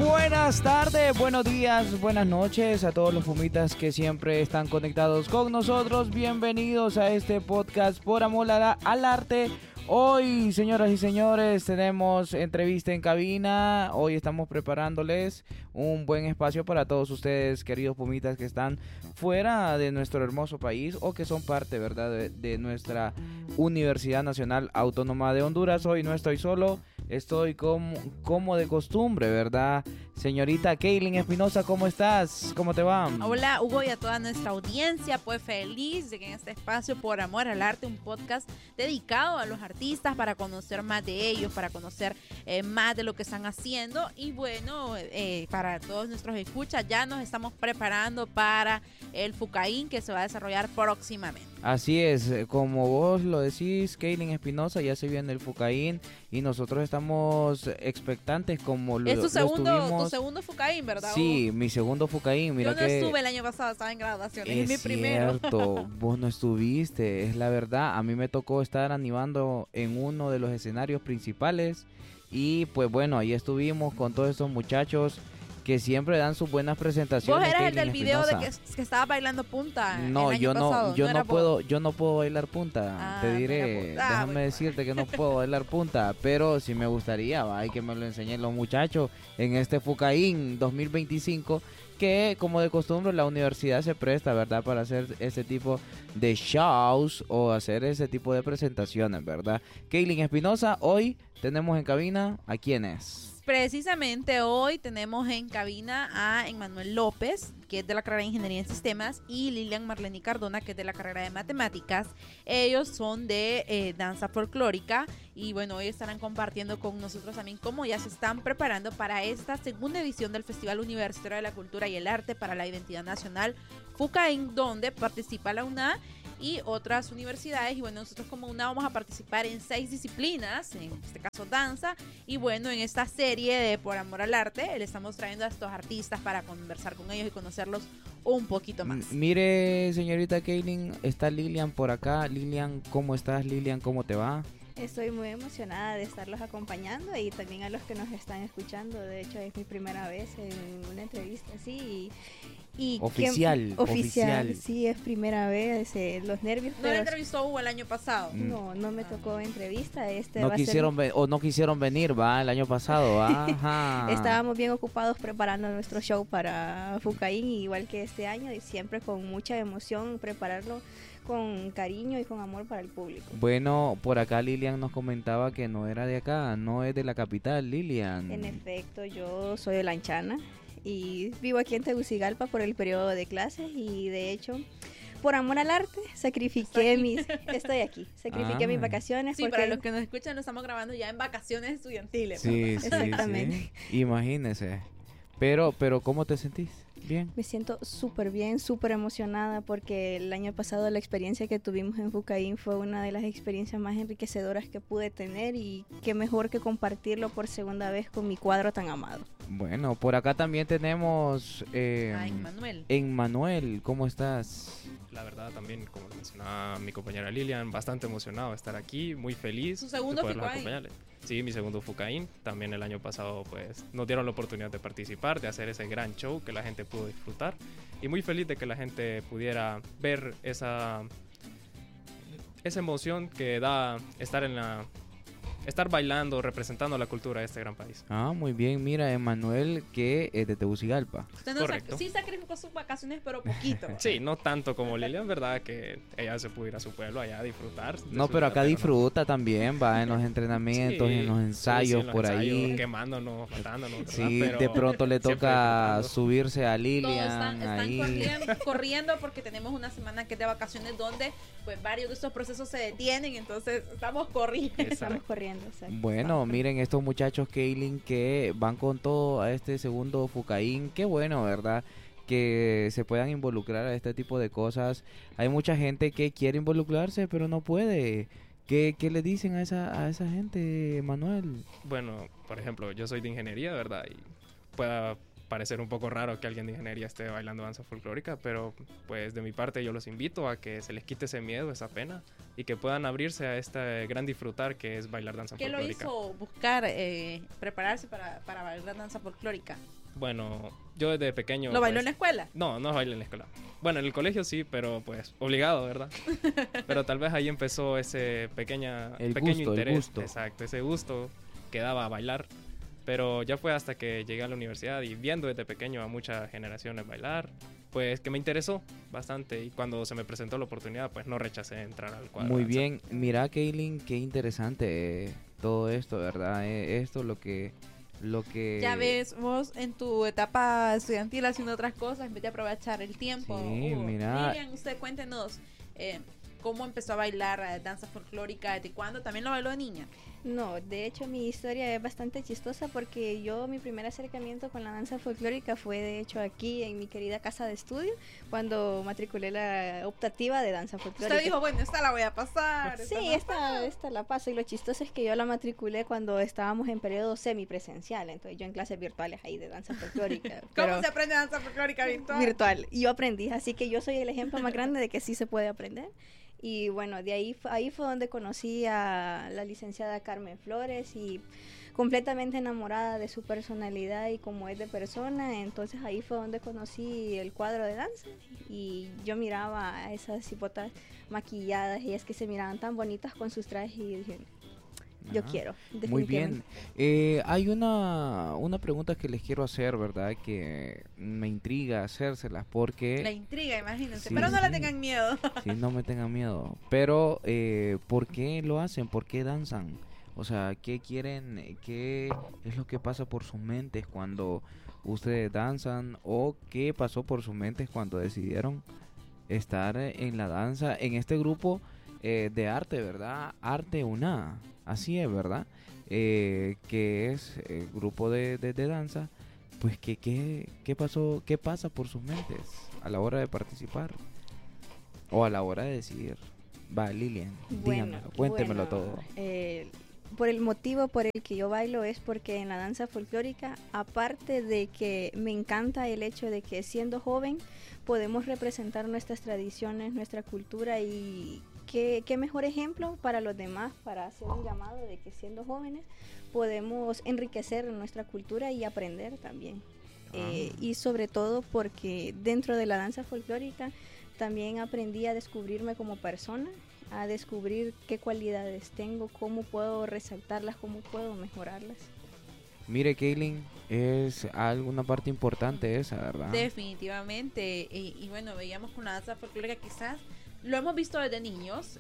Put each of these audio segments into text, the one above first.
Buenas tardes, buenos días, buenas noches a todos los fumitas que siempre están conectados con nosotros. Bienvenidos a este podcast por amor al arte. Hoy, señoras y señores, tenemos entrevista en cabina. Hoy estamos preparándoles un buen espacio para todos ustedes, queridos pumitas, que están fuera de nuestro hermoso país o que son parte, ¿verdad?, de nuestra Universidad Nacional Autónoma de Honduras. Hoy no estoy solo, estoy como de costumbre, ¿verdad? Señorita Kaylin Espinosa, ¿cómo estás? ¿Cómo te va? Hola, Hugo, y a toda nuestra audiencia, pues feliz de que en este espacio por amor al arte, un podcast dedicado a los artistas para conocer más de ellos, para conocer más de lo que están haciendo. Y bueno, para todos nuestros escuchas, ya nos estamos preparando para el FUCAIN que se va a desarrollar próximamente. Así es, como vos lo decís, Kaylin Espinosa, ya se viene el FUCAIN y nosotros estamos expectantes como lo Es tu estuvimos. segundo FUCAIN, ¿verdad? Sí, Hugo? mi segundo FUCAIN. Mira, yo no estuve el año pasado, estaba en graduación, es mi primero. Cierto, vos no estuviste, es la verdad. A mí me tocó estar animando en uno de los escenarios principales y pues bueno, ahí estuvimos con todos estos muchachos que siempre dan sus buenas presentaciones. ¿Vos eras el Kaylin del video de Espinosa. que estaba bailando punta? No, el año pasado? yo no puedo, vos. yo no puedo bailar punta. Ah, te no diré, era vos. déjame Bueno. decirte que no puedo bailar punta, pero sí me gustaría, hay que me lo enseñen los muchachos en este FUCAIN 2025, que como de costumbre la universidad se presta, ¿verdad?, para hacer ese tipo de shows o hacer ese tipo de presentaciones, ¿verdad? Kaylin Espinosa, hoy tenemos en cabina ¿a quiénes? Precisamente hoy tenemos en cabina a Emmanuel López, que es de la carrera de Ingeniería en Sistemas, y Lilian Marlene Cardona, que es de la carrera de Matemáticas. Ellos son de danza folclórica y bueno, hoy estarán compartiendo con nosotros también cómo ya se están preparando para esta segunda edición del Festival Universitario de la Cultura y el Arte para la Identidad Nacional FUCAIN, donde participa la UNA y otras universidades. Y bueno, nosotros como UNA vamos a participar en 6 disciplinas, en este caso danza, y bueno, en esta serie de Por Amor al Arte le estamos trayendo a estos artistas para conversar con ellos y conocerlos un poquito más. Mire, señorita Kaylin, está Lilian por acá. Lilian, ¿cómo estás? Lilian, ¿cómo te va? Estoy muy emocionada de estarlos acompañando y también a los que nos están escuchando. De hecho, es mi primera vez en una entrevista así. Y Oficial. Sí, es primera vez. Los nervios. ¿No le entrevistó Hugo el año pasado? No me tocó entrevista. No quisieron venir, va, el año pasado, va. Ajá. Estábamos bien ocupados preparando nuestro show para FUCAIN, igual que este año, y siempre con mucha emoción prepararlo con cariño y con amor para el público. Bueno, por acá Lilian nos comentaba que no era de acá, no es de la capital, Lilian. En efecto, yo soy de Lanchana y vivo aquí en Tegucigalpa por el periodo de clases, y de hecho, por amor al arte, sacrifiqué mis vacaciones. Sí, porque para los que nos escuchan, lo estamos grabando ya en vacaciones estudiantiles. Sí, Exactamente. sí. Imagínese. Pero, ¿cómo te sentís? ¿Bien? Me siento súper bien, súper emocionada, porque el año pasado la experiencia que tuvimos en FUCAIN fue una de las experiencias más enriquecedoras que pude tener, y qué mejor que compartirlo por segunda vez con mi cuadro tan amado. Bueno, por acá también tenemos Emmanuel. Emmanuel, ¿cómo estás? La verdad también, como lo mencionaba mi compañera Lilian, bastante emocionado de estar aquí, muy feliz. ¿Su segundo de poderlos FUCAIN? acompañarles. Sí, mi segundo FUCAIN. También el año pasado pues nos dieron la oportunidad de participar, de hacer ese gran show que la gente pudo disfrutar. Y muy feliz de que la gente pudiera ver esa emoción que da estar bailando, representando la cultura de este gran país. Ah, muy bien. Mira, Emmanuel, que es de Tegucigalpa. Usted Correcto. sí sacrificó sus vacaciones, pero poquito. Sí, no tanto como Lilian, ¿verdad? Que ella se pudo ir a su pueblo allá a disfrutar. No, pero acá disfruta también, va en los entrenamientos, Sí, en los ensayos, en los por ensayos, ahí. quemándonos, matándonos, ¿verdad? Sí, Pero de pronto le siempre toca disfrutando. subirse a Todos Lilian están ahí. corriendo porque tenemos una semana que es de vacaciones donde pues varios de estos procesos se detienen, entonces estamos corriendo. Estamos corriendo, exacto. Bueno, miren estos muchachos, Kaylin, que van con todo a este segundo FUCAIN. Qué bueno, ¿verdad? Que se puedan involucrar a este tipo de cosas. Hay mucha gente que quiere involucrarse, pero no puede. ¿Qué le dicen a esa gente, Manuel? Bueno, por ejemplo, yo soy de ingeniería, ¿verdad? Y parecer un poco raro que alguien de ingeniería esté bailando danza folclórica, pero pues de mi parte yo los invito a que se les quite ese miedo, esa pena, y que puedan abrirse a este gran disfrutar que es bailar danza ¿Qué lo folclórica. hizo buscar, prepararse para bailar danza folclórica? Bueno, yo desde pequeño... ¿Lo bailó pues, en la escuela? No bailé en la escuela. Bueno, en el colegio sí, pero pues obligado, ¿verdad? Pero tal vez ahí empezó ese pequeño gusto, interés. gusto. Exacto, ese gusto que daba a bailar. Pero ya fue hasta que llegué a la universidad y viendo desde pequeño a muchas generaciones bailar, pues que me interesó bastante. Y cuando se me presentó la oportunidad, pues no rechacé entrar al cuadro. Muy de danza. bien, mira, Kaylin, qué interesante todo esto, ¿verdad? Esto lo que Ya ves, vos en tu etapa estudiantil haciendo otras cosas en vez de aprovechar el tiempo. Sí, mira. Lilian, usted cuéntenos cómo empezó a bailar danza folclórica, desde cuándo, también lo bailó de niña. No, de hecho mi historia es bastante chistosa porque mi primer acercamiento con la danza folclórica fue de hecho aquí en mi querida casa de estudio cuando matriculé la optativa de danza folclórica. Usted dijo, bueno, esta la voy a pasar. Sí, esta la paso, y lo chistoso es que yo la matriculé cuando estábamos en periodo semipresencial, entonces yo en clases virtuales ahí de danza folclórica. ¿Cómo se aprende danza folclórica virtual? Virtual, y yo aprendí, así que yo soy el ejemplo más grande de que sí se puede aprender. Y bueno, de ahí fue donde conocí a la licenciada Carmen Flores y completamente enamorada de su personalidad y cómo es de persona, entonces ahí fue donde conocí el cuadro de danza y yo miraba a esas hipotas maquilladas y es que se miraban tan bonitas con sus trajes y dije, yo quiero, Muy definitivamente. bien. Hay una pregunta que les quiero hacer, ¿verdad? Que me intriga hacérselas porque... La intriga, imagínense, Sí, pero no le sí. tengan miedo. Sí, no me tengan miedo. Pero, ¿por qué lo hacen? ¿Por qué danzan? O sea, ¿qué quieren? ¿Qué es lo que pasa por sus mentes cuando ustedes danzan? ¿O qué pasó por sus mentes cuando decidieron estar en la danza, en este grupo de arte, ¿verdad? Arte UNA, así es, ¿verdad? Que es el grupo de danza. Pues, ¿qué pasó? ¿Qué pasa por sus mentes a la hora de participar? O a la hora de decidir. Va, Lilian, dígamelo, cuéntemelo todo. Por el motivo por el que yo bailo es porque en la danza folclórica, aparte de que me encanta el hecho de que siendo joven podemos representar nuestras tradiciones, nuestra cultura y qué mejor ejemplo para los demás para hacer un llamado de que siendo jóvenes podemos enriquecer nuestra cultura y aprender también. Y sobre todo porque dentro de la danza folclórica también aprendí a descubrirme como persona, a descubrir qué cualidades tengo, cómo puedo resaltarlas, cómo puedo mejorarlas. Mire, Kaylin, es alguna parte importante esa, ¿verdad? Definitivamente. Y bueno, veíamos con la danza folclórica quizás lo hemos visto desde niños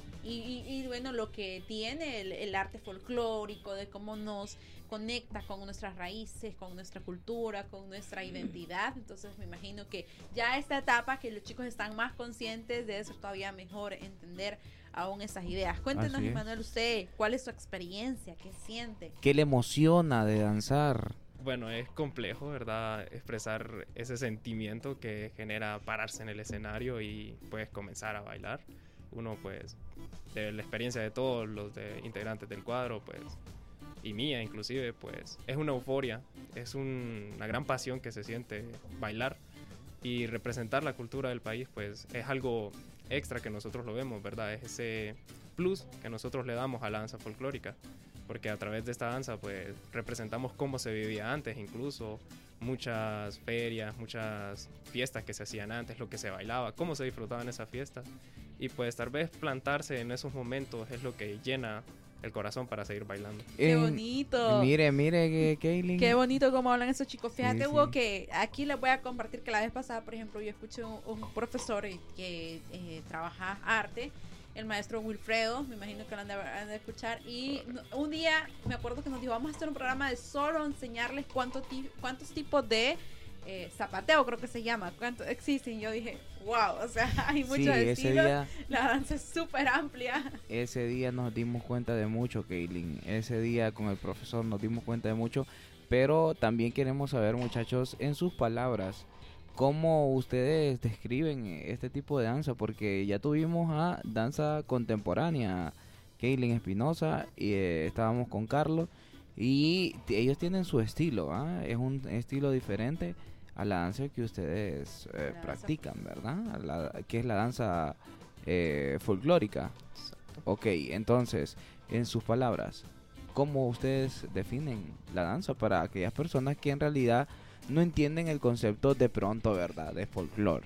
y bueno, lo que tiene el arte folclórico, de cómo nos conecta con nuestras raíces, con nuestra cultura, con nuestra identidad. Entonces me imagino que ya esta etapa que los chicos están más conscientes debe ser todavía mejor entender aún esas ideas. Cuéntenos, Así es. Emanuel, usted, ¿cuál es su experiencia? ¿Qué siente? ¿Qué le emociona de danzar? Bueno, es complejo, ¿verdad? Expresar ese sentimiento que genera pararse en el escenario y pues comenzar a bailar. Uno pues, de la experiencia de todos los integrantes del cuadro, pues, y mía inclusive, pues, es una euforia, es una gran pasión que se siente bailar y representar la cultura del país, pues, es algo extra que nosotros lo vemos, ¿verdad? Es ese plus que nosotros le damos a la danza folclórica. Porque a través de esta danza pues representamos cómo se vivía antes, incluso muchas ferias, muchas fiestas que se hacían antes, lo que se bailaba, cómo se disfrutaban esas fiestas. Y pues tal vez plantarse en esos momentos es lo que llena el corazón para seguir bailando. ¡Qué bonito! Mire, Kaylin. Qué bonito cómo hablan esos chicos. Fíjate, Sí, Hugo, sí. que aquí les voy a compartir que la vez pasada, por ejemplo, yo escuché un profesor que trabaja arte, el maestro Wilfredo, me imagino que lo han de escuchar, y un día me acuerdo que nos dijo, vamos a hacer un programa de solo enseñarles cuántos tipos de zapateo, creo que se llama, cuántos existen. Y yo dije, wow, o sea, hay muchos ese estilos, día, la danza es súper amplia. ese día nos dimos cuenta de mucho, Kaylin. Ese día con el profesor nos dimos cuenta de mucho, pero también queremos saber, muchachos, en sus palabras, cómo ustedes describen este tipo de danza, porque ya tuvimos a danza contemporánea, Kaylin Espinosa, y estábamos con Carlos, Y ellos tienen su estilo, ¿ah? Es un estilo diferente a la danza que ustedes practican, ¿verdad? Que es la danza folclórica. Ok, entonces, en sus palabras, ¿cómo ustedes definen la danza para aquellas personas que en realidad no entienden el concepto de pronto, ¿verdad? De folclore.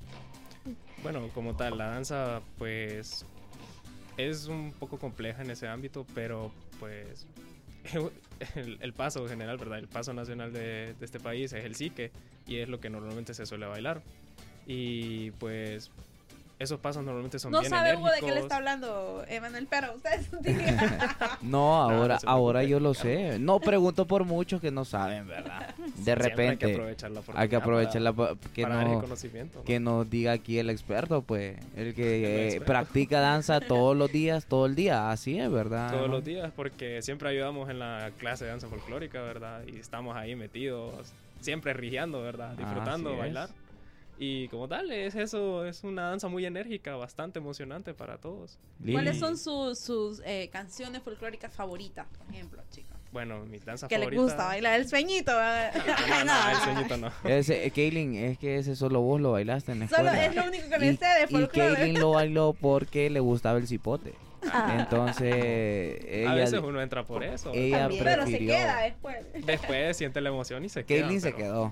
Bueno, como tal, la danza pues es un poco compleja en ese ámbito, pero pues el paso general, ¿verdad? El paso nacional de este país es el sique y es lo que normalmente se suele bailar. Y pues esos pasos normalmente son no bien sabe Hugo enérgicos. de qué le está hablando Emanuel, pero ustedes No, ahora, se ahora preocupe. yo lo sé. No pregunto por muchos que no saben, ¿verdad? De Siempre repente hay que aprovechar la oportunidad hay que aprovecharla que para dar el no conocimiento, ¿no? que nos diga aquí el experto, pues, el que experto. practica danza todos los días, todo el día, así es, ¿verdad? Todos los días, porque siempre ayudamos en la clase de danza folclórica, ¿verdad? Y estamos ahí metidos, siempre rigiando, ¿verdad? Disfrutando, Así es. bailar. Y como tal, es eso, es una danza muy enérgica, bastante emocionante para todos. Lili. ¿Cuáles son sus canciones folclóricas favoritas, por ejemplo, chicos? Bueno, mi danza Que favorita... les gusta bailar el sueñito. No, el sueñito no. Kaylin, es que ese solo vos lo bailaste en la Solo escuela. es lo único que me sé de Y folclore. Kaylin lo bailó porque le gustaba el cipote. Ah. Entonces, A ella, veces uno entra por eso. ella También. Pero se prefirió. queda después. Después siente la emoción y se queda. Kaylin se pero- quedó.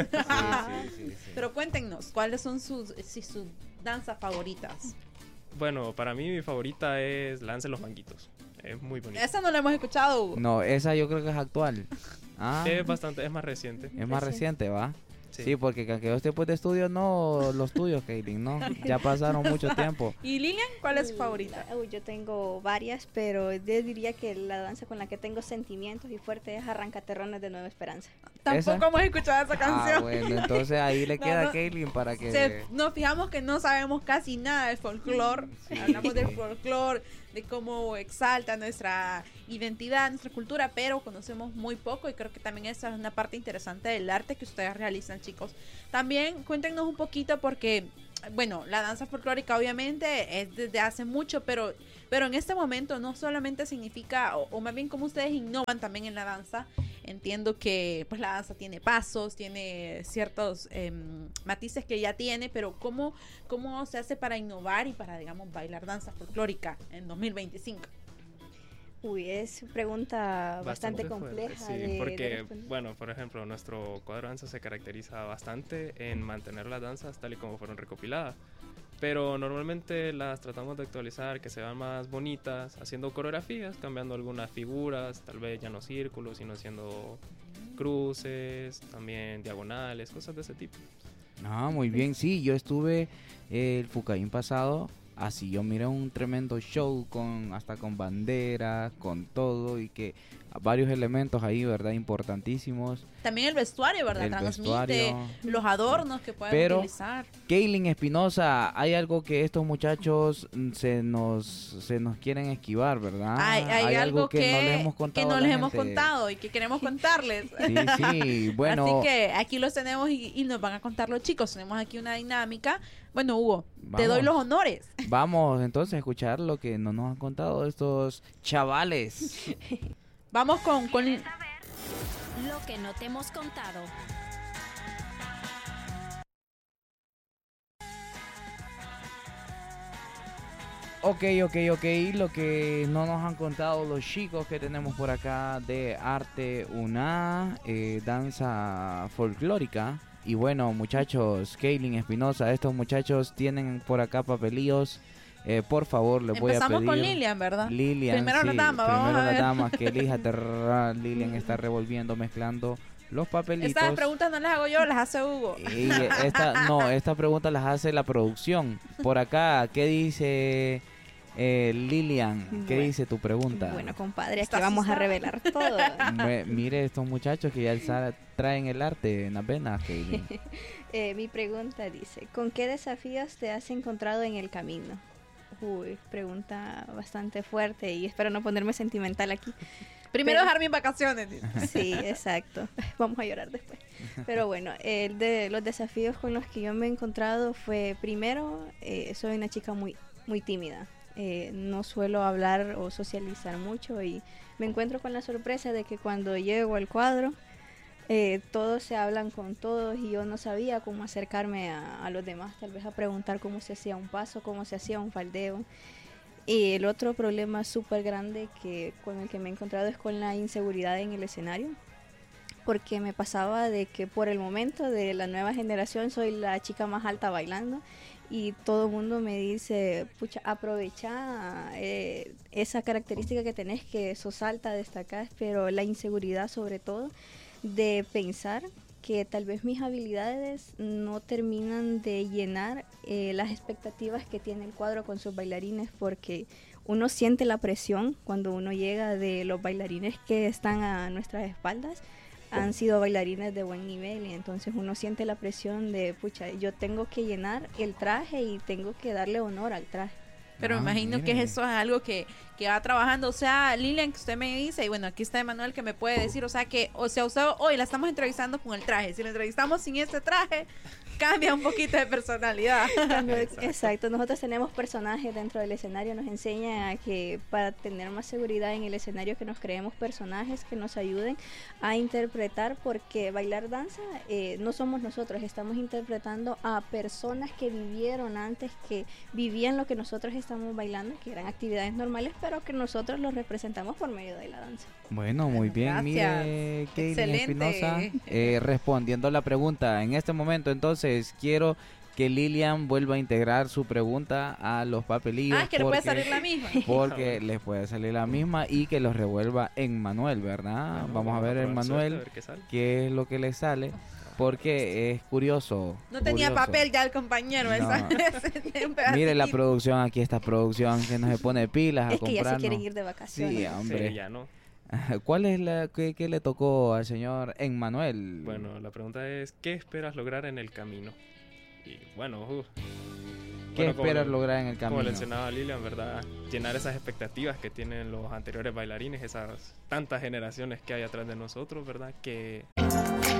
Sí. Pero cuéntenos, ¿cuáles son sus danzas favoritas? Bueno, para mí mi favorita es Lance los Manguitos. Es muy bonita. Esa no la hemos escuchado, Hugo. No, esa yo creo que es actual. Ah, Es más reciente. es más reciente, ¿va? Sí. Sí, porque en aquellos tiempos de estudio, no los tuyos, Kaylin, no. Ya pasaron mucho tiempo. ¿Y Lilian, cuál es su favorita? Uy, yo tengo varias, pero yo diría que la danza con la que tengo sentimientos y fuerte es Arrancaterrones de Nueva Esperanza. Tampoco ¿Esa? hemos escuchado esa canción. Ah, bueno, entonces ahí le No, queda no. a Kaylin para que... Nos fijamos que no sabemos casi nada del folclore. Sí. Hablamos del folclore, de cómo exalta nuestra identidad, nuestra cultura, pero conocemos muy poco y creo que también esa es una parte interesante del arte que ustedes realizan, chicos. También cuéntenos un poquito porque, bueno, la danza folclórica obviamente es desde hace mucho, pero en este momento no solamente significa, o más bien como ustedes innovan también en la danza. Entiendo que pues la danza tiene pasos, tiene ciertos matices que ya tiene, pero ¿cómo se hace para innovar y para, digamos, bailar danza folclórica en 2025? Uy, es pregunta bastante fuerte, compleja. sí, de porque, responder. bueno, por ejemplo, nuestro cuadro de danza se caracteriza bastante en mantener las danzas tal y como fueron recopiladas. Pero normalmente las tratamos de actualizar, que se vean más bonitas, haciendo coreografías, cambiando algunas figuras, tal vez ya no círculos, sino haciendo cruces, también diagonales, cosas de ese tipo. Ah, muy bien, sí, yo estuve el Fucaín pasado, así yo miré un tremendo show hasta con banderas, con todo y que varios elementos ahí, ¿verdad? Importantísimos. También el vestuario, ¿verdad? El Transmite vestuario. los adornos que pueden Pero- utilizar. Kaylin Espinosa, hay algo que estos muchachos se nos quieren esquivar, ¿verdad? Hay algo que no les hemos contado. que no a la les hemos gente. contado y que queremos contarles. Sí, bueno. Así que aquí los tenemos y nos van a contar los chicos. Tenemos aquí una dinámica. Bueno, Hugo, te Vamos. doy los honores. Vamos entonces a escuchar lo que no nos han contado estos chavales. Vamos con Lo que no te hemos contado. Ok, lo que no nos han contado los chicos que tenemos por acá de Arte UNA, danza folclórica. Y bueno, muchachos, Kaylin Espinosa, estos muchachos tienen por acá papelillos. Por favor, les voy a pedir... Empezamos con Lilian, ¿verdad? Lilian, Primero la sí, dama, vamos primero a la ver. dama, que elíjate. Lilian está revolviendo, mezclando los papelitos. Estas preguntas no las hago yo, las hace Hugo. Y esta pregunta las hace la producción. Por acá, ¿qué dice Lilian? ¿Qué Bueno. dice tu pregunta? Bueno, compadre, aquí ¿Estás vamos a asustada? revelar todo. Mire estos muchachos que ya traen el arte en las venas, Kaylin. Mi pregunta dice, ¿con qué desafíos te has encontrado en el camino? Uy, pregunta bastante fuerte y espero no ponerme sentimental aquí. Primero Pero- dejar mis vacaciones. Sí, exacto. Vamos a llorar después. Pero bueno, el de los desafíos con los que yo me he encontrado fue, primero, soy una chica muy, muy tímida. no suelo hablar o socializar mucho y me encuentro con la sorpresa de que cuando llego al cuadro todos se hablan con todos y yo no sabía cómo acercarme a los demás, tal vez a preguntar cómo se hacía un paso, cómo se hacía un faldeo. Y el otro problema súper grande con el que me he encontrado es con la inseguridad en el escenario, porque me pasaba de que por el momento de la nueva generación soy la chica más alta bailando y todo el mundo me dice, pucha, aprovecha esa característica que tenés, que sos alta, destacás, pero la inseguridad sobre todo de pensar que tal vez mis habilidades no terminan de llenar las expectativas que tiene el cuadro con sus bailarines, porque uno siente la presión cuando uno llega de los bailarines que están a nuestras espaldas. Han sido bailarines de buen nivel y entonces uno siente la presión de, pucha, yo tengo que llenar el traje y tengo que darle honor al traje. Pero me imagino que eso es algo que va trabajando. O sea, Lilian, que usted me dice, y bueno, aquí está Emanuel que me puede decir, o sea, usted hoy la estamos entrevistando con el traje. Si la entrevistamos sin este traje, cambia un poquito de personalidad. Exacto, nosotros tenemos personajes dentro del escenario, nos enseña a que para tener más seguridad en el escenario que nos creemos personajes que nos ayuden a interpretar, porque bailar danza no somos nosotros, estamos interpretando a personas que vivieron antes, que vivían lo que nosotros estamos bailando, que eran actividades normales, pero que nosotros los representamos por medio de la danza. Bueno, muy bien, gracias. Mire, Kaylin Espinosa, Excelente. respondiendo la pregunta. En este momento, entonces, quiero que Lilian vuelva a integrar su pregunta a los papelillos. Es que le puede salir la misma. Porque les puede salir la misma y que los revuelva en Manuel, ¿verdad? Bueno, Vamos a ver en Manuel qué es lo que le sale, porque es curioso. No tenía curioso. papel ya el compañero. No. Mire la producción, aquí esta producción que no se pone pilas a Es que ya se comprarnos. quieren ir de vacaciones. Sí, hombre. Sí, ya no. ¿Cuál es qué le tocó al señor Emmanuel? Bueno, la pregunta es, ¿qué esperas lograr en el camino? Y bueno, ¿Qué esperas lograr en el camino? Como le mencionaba Lilian, ¿verdad? Llenar esas expectativas que tienen los anteriores bailarines, esas tantas generaciones que hay atrás de nosotros, ¿verdad? Que